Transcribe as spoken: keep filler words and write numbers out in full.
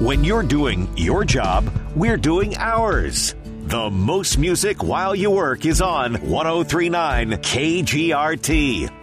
When you're doing your job, we're doing ours. The most music while you work is on ten thirty-nine K G R T.